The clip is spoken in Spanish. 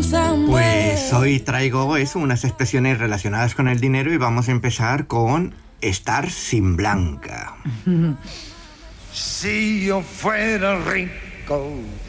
Pues hoy traigo unas expresiones relacionadas con el dinero y vamos a empezar con estar sin Blanca. Si yo fuera rico,